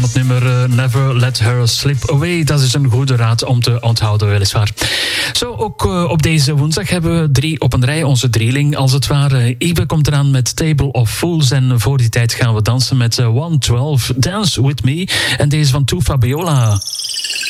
Het nummer Never Let Her Slip Away. Dat is een goede raad om te onthouden, weliswaar. Zo, ook op deze woensdag hebben we 3 op een rij. Onze drieling, als het ware. Ibe komt eraan met Table of Fools. En voor die tijd gaan we dansen met 112, Dance With Me. En deze van Two Fabiola.